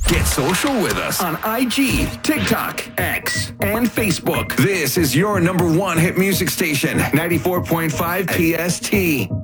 Get social with us on IG, TikTok, X, and Facebook. This is your number one hit music station, 94.5 PST.